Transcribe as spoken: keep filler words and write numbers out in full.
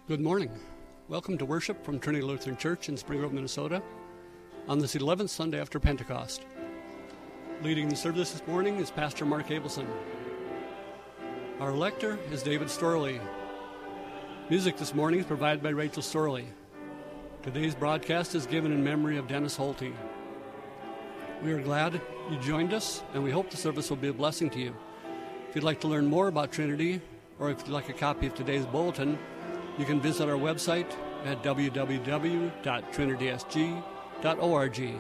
Good morning. Welcome to worship from Trinity Lutheran Church in Spring Grove, Minnesota on this eleventh Sunday after Pentecost. Leading the service this morning is Pastor Mark Abelson. Our lector is David Storley. Music this morning is provided by Rachel Storley. Today's broadcast is given in memory of Dennis Holte. We are glad you joined us, and we hope the service will be a blessing to you. If you'd like to learn more about Trinity, or if you'd like a copy of today's bulletin, you can visit our website at w w w dot trinity s g dot org.